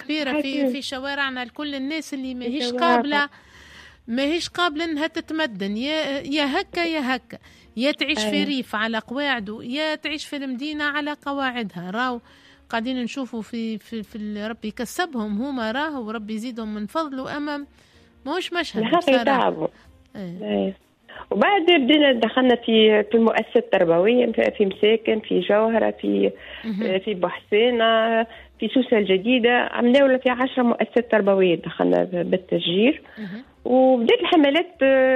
كبيرة في شوارعنا، لكل الناس اللي ماهيش قابلة انها تتمدن، يا هكا يا هكا، يا تعيش في ريف على قواعده، يا تعيش في المدينة على قواعدها. راو قاعدين نشوفوا في ربي يكسبهم هما، راهو ربي يزيدهم من فضله، أمام ماهوش مشهد بصراحة. وبعد بدينا دخلنا في المؤسسات التربوية، في مساكن، في جوهرة، في بحسينة، في سوسة الجديدة، عملنا في 10 مؤسسات تربوية دخلنا بالتشجير. وبدأت الحملات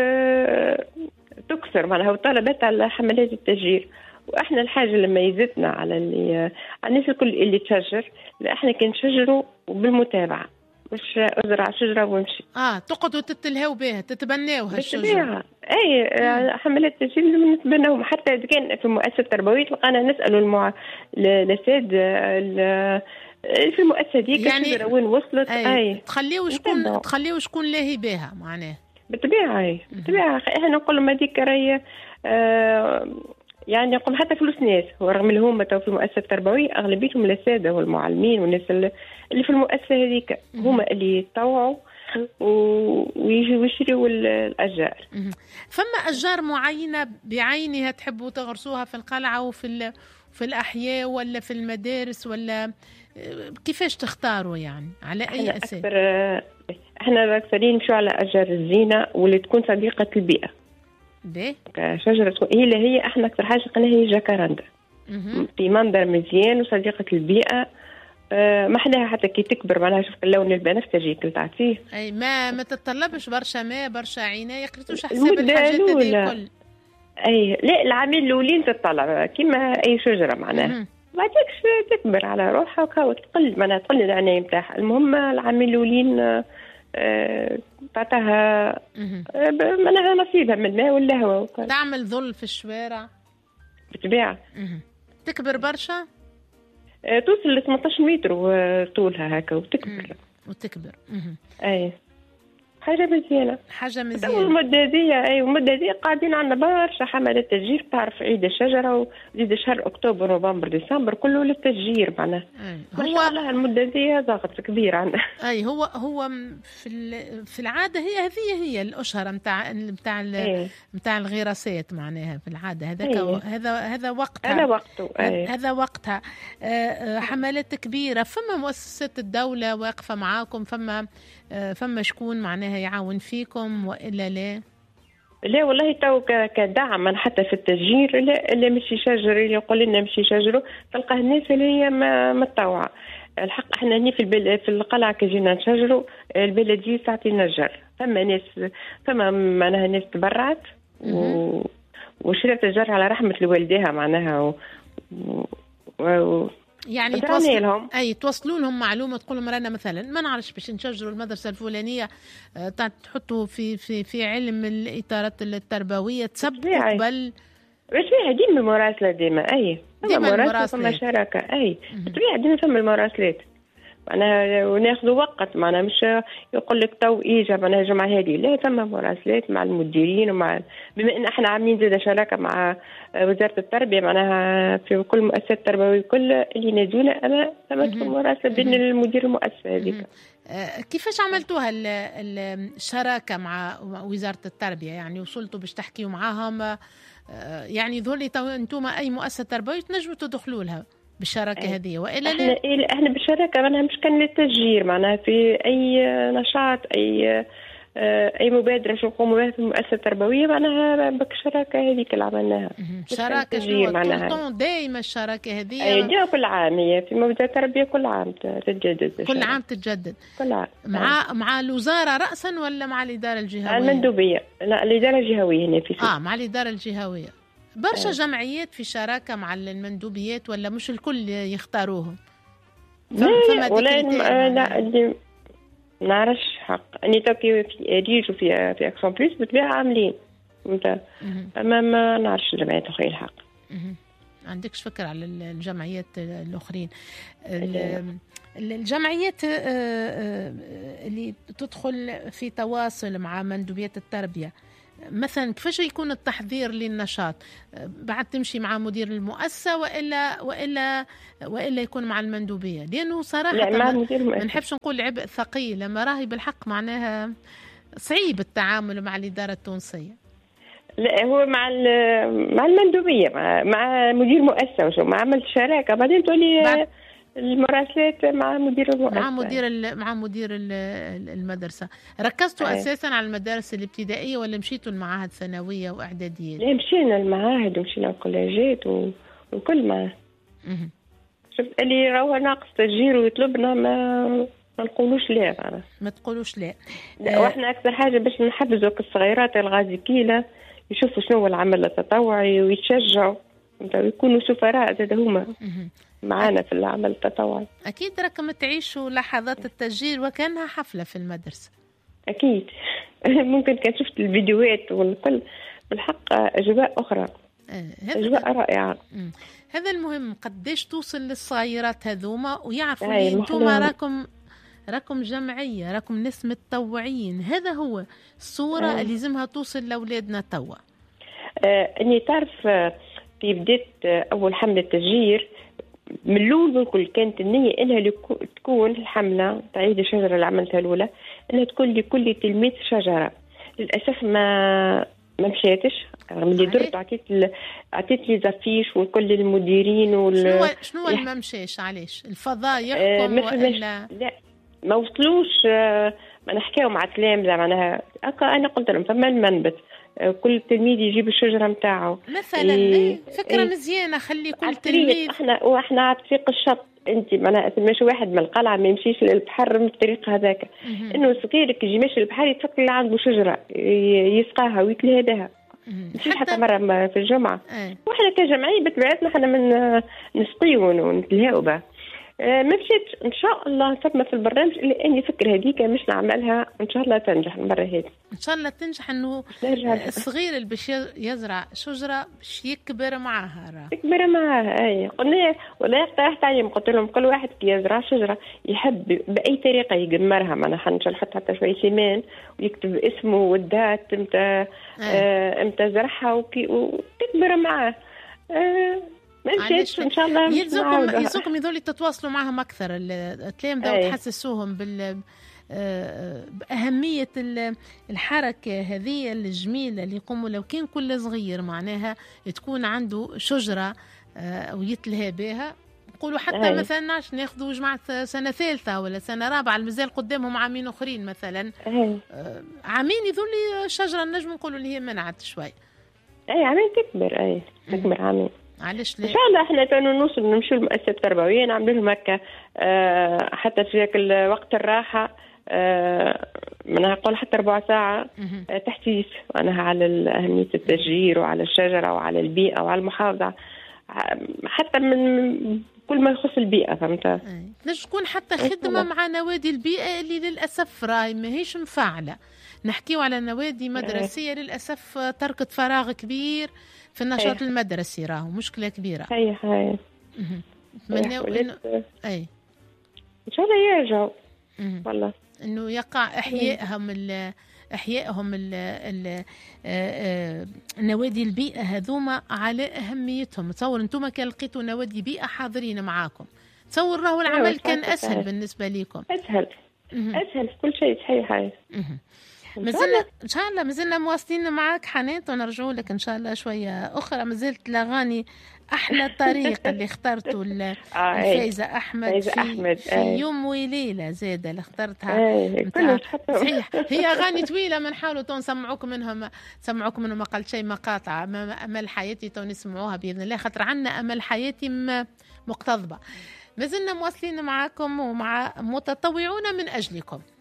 تكثر معناها، وطلبت على حملات التشجير. واحنا الحاجه اللي ميزتنا على الناس الكل اللي تشجر، لا احنا كنشجروا بالمتابعه، مش ازرع شجره وامشي. تقعدوا تتلهوا بها، تتبناوها الشجره. اي حملات التشجير لازم نتبناوهم. حتى اذا كان في المؤسسه التربويه تلقانا نسالوا الاساتذه في المؤسسه ديك يعني وين وصلت. تخليوا شكون لاهي بها معناه. بالطبيعه احنا نقول لهم هذيك راهي يعني يقوم حتى فلوس ناس، ورغم اللي هم في المؤسسه التربويه اغلبيتهم الاساتذه والمعلمين والناس اللي في المؤسسه هذيك هم اللي يطوعوا ويجوا يشتروا الاشجار. فما اشجار معينه بعينها تحبوا تغرسوها في القلعه وفي الاحياء ولا في المدارس، ولا كيفاش تختاروا يعني على اي اساس؟ احنا اكثرين نمشوا على اشجار الزينه واللي تكون صديقه البيئه. شجرة هي احنا اكثر حاجه قلنا هي جاكاراندا، في منظر مزيان وصديقه البيئه. ما حداها حتى كي تكبر معناها شوف اللون البنفسجي كل تعطيه. اي ما تتطلبش برشا ماء برشا عنايه، يقريتوش حساب الحاجات هذه الكل. اي لا، العامين الاولين تطلع كيما اي شجره معناها، بعديكش تكبر على روحها وتقل معناها تقل العنايه نتاعها. المهم العامين الاولين تعطاها معناها نصيبها من الماء والهواء. تعمل ظل في الشوارع بالطبيعه. تكبر برشا، توصل ل 18 متر طولها هكا وتكبر. اي حاجه مزيانه. المده دي قاعدين عندنا برشا حملات تشجير. تعرف عيد الشجره وزيد شهر اكتوبر نوفمبر ديسمبر كله للتشجير معناها. هو المده دي ضغط كبير عندنا. اي هو في العاده هي الاشهر نتاع الغراسات معناها في العاده. هذا وقتها. هذا وقتها. حملات كبيره، فما مؤسسات الدوله واقفه معاكم، فما شكون معناها يعاون فيكم والا لا؟ لا والله تو كدعم حتى في التشجير، لا اللي مش يشجر اللي يقول لنا مش يشجروا تلقى الناس اللي هي متطوعه. الحق احنا هني في القلعه كي جينا نشجروا البلديه تعطينا الجر. فما معناها ناس تبرعت وشرت الجر على رحمه لوالديها معناها يعني توصلوا لهم معلومه، تقول لهم رانا مثلا ما نعرفش باش نشجروا المدرسه الفلانيه، تحطوا في علم الاطارات التربويه تسبقوا قبل باش فيها ديما المراسله ديما مراسله ثم شراكه. بالطبيعه ديما ثم المراسلات معناها وناخذوا وقت معناها مش يقول لك تو اجا معناها الجمعه هذه، لا ثم مراسلات مع المديرين بما ان احنا عاملين زاده شراكه مع وزاره التربيه معناها في كل المؤسسات التربويه كل اللي ينادونا اما تكون مراسله بين المدير المؤسسه هذيك. كيفاش عملتوها الشراكه مع وزاره التربيه؟ يعني وصلتوا باش تحكيوا معاهم يعني ذولي انتم اي مؤسسه تربويه تنجموا تدخلوا لها بالشراكه هذه والا لا؟ احنا بالشراكه معناها مش كان للتشجير معناها في اي نشاط اي مبادره شو نقوموا بها في المؤسسه التربويه معناها بالشراكه هذيك اللي عملناها. شراكه شنو معناها؟ دائما الشراكه هذه اي كل عام هي في مبادره التربيه كل عام تتجدد. كل عام تتجدد كل عام مع الوزاره راسا ولا مع الاداره الجهويه؟ المندوبيه. لا الاداره الجهويه هنا في مع الاداره الجهويه. برشا جمعيات في شراكه مع المندوبيات ولا مش الكل يختاروهم؟ لا نعرفش حق اني توكي في ريج وفي اكسون بليس بالطبيعه عاملين اما ما نعرفش الجمعيات الاخرى الحق. عندكش فكره على الجمعيات الاخرين؟ الجمعيات اللي تدخل في تواصل مع مندوبيات التربيه مثلا كيفاش يكون التحضير للنشاط؟ بعد تمشي مع مدير المؤسسة وإلا يكون مع المندوبية؟ لأنه صراحة ما نحبش نقول عبء ثقيل، لما راهي بالحق معناها صعيب التعامل مع الإدارة التونسية. لا هو مع المندوبية، مع مدير مؤسسة، مع عمل شراكة، بعدين تولي المراسلات مع مدير المؤسسة، مع مدير المدرسة. ركزتوا أساسا على المدارس الابتدائية ولا مشيتوا المعاهد ثانوية وإعدادية؟ لا مشينا المعاهد ومشينا الكوليجات وكل معاهد. شفت اللي راهو ناقص تسجيل ويطلبنا ما نقولوش لا، ما تقولوش لا. واحنا أكثر حاجة باش نحفزوا الصغيرات الغازيكيلة يشوفوا شنو هو العمل التطوعي ويتشجعوا ويكونوا سفراء زاد هما معانا في العمل التطوعي. أكيد راكم تعيشوا لحظات التسجيل وكانها حفلة في المدرسة. أكيد. ممكن كان شفت الفيديوهات والكل، بالحق أجواء أخرى، أجواء رائعة. هذا المهم، قديش توصل للصغيرات هذوما ويعرفوا لي أنتم راكم جمعية، راكم ناس متطوعين. هذا هو الصورة اللي لازمها توصل لأولادنا توا. أني تعرف في بداية أول حملة تسجير من الأول والكل كانت النية إنها تكون الحملة تعيد الشجرة اللي عملتها الأولى إنها تكون لكل تلميذ شجرة. للأسف ما مشيتش، رغم اللي درت عطيت لي زفيش وكل المديرين شنو اللي ما مشيش؟ علاش؟ الفضاء يحكم ولا لا ما وصلوش؟ ما نحكيو مع تلامذة معناها أنا قلت لهم فما المنبت، كل تلميذ يجيب الشجرة متاعه مثلا. فكرة مزيانة، خلي كل تلميذ. احنا على طريق الشط، انت معناها ماشي واحد من القلعة ما يمشيش للبحر من الطريق هذاك، انه صغيرك يجي ماشي للبحر يتفكر اللي عنده شجرة يسقاها ويتلهى بها. مشيت حتى مرة في الجمعة واحنا كجمعية بطبيعتنا احنا من نسقيون ونتلهاو بها. ما مشيت ان شاء الله ثم في البرنامج اللي اني فكر هذيك مش نعملها ان شاء الله تنجح المره هذه، ان شاء الله تنجح. انه الصغير اللي باش يزرع شجره باش يكبر معاها اي قلنا ولا اقترحت عليهم، قلت لهم كل واحد كي يزرع شجره يحب باي طريقه يقمرها، ما نحنش نحط حتى شويه سيمان ويكتب اسمه والدات امتى زرعها وتكبر معاه. ما مشيتش ان شاء الله. يلزمكم يذولي تتواصلوا معهم اكثر التلامذة وتحسسوهم بأهمية الحركة هذه الجميلة اللي يقوموا. لو كان كل صغير معناها تكون عنده شجرة ويتلهى بها، نقولوا حتى مثلا عشان ناخذوا جماعة سنة ثالثة ولا سنة رابعة المازال قدامهم عامين أخرين مثلا، عامين يذولي شجرة نجم نقولوا اللي هي منعت شوي. عامين تكبر تكبر عامين. علاش ان شاء الله احنا تانو نوصل نمشي للمؤسسات التربويه نعملوا لهم هكا حتى في ذاك وقت الراحه من نقول حتى 4 ساعه تحسيس معناها على اهميه التشجير وعلى الشجره وعلى البيئه وعلى المحافظه، حتى من كل ما يخص البيئه. فهمت؟ باش تكون حتى خدمه مع نوادي البيئه اللي للاسف راهي ماهيش مفعله. نحكيو على نوادي مدرسيه للاسف تركت فراغ كبير في النشاط المدرسي، راهو مشكله كبيره. هي نتمناو انه ان شاء الله يرجعوا والله، انه يقع احيائهم نوادي البيئه هذوما على اهميتهم. تصور انتم كان لقيتوا نوادي بيئه حاضرين معاكم، تصور راهو العمل كان اسهل بالنسبه لكم. اسهل في كل شيء. صحيح. مازلنا ان شاء الله مازلنا مواصلين معك حنان، ونرجعوا لك ان شاء الله شويه اخرى. مازلت الاغاني احلى طريقه اللي اخترته الفايزه احمد في يوم وليله زاده اللي اخترتها. صحيح هي اغاني طويله ما نحاولوا نسمعوكم منهم اقل شيء مقاطع. امل حياتي تو نسمعوها باذن الله، خاطر عنا امل حياتي مقتضبه. مازلنا مواصلين معكم ومع متطوعون من اجلكم.